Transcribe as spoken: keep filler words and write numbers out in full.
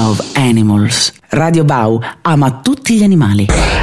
love animals. Radio Bau ama tutti gli animali.